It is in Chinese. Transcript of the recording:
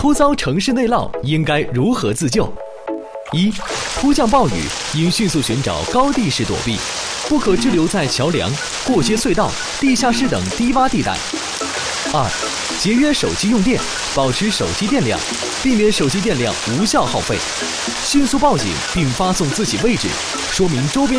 突遭城市内涝应该如何自救？一、突降暴雨应迅速寻找高地势躲避，不可滞留在桥梁、过街隧道、地下室等低洼地带。二、节约手机用电，保持手机电量，避免手机电量无效耗费，迅速报警并发送自己位置，说明周边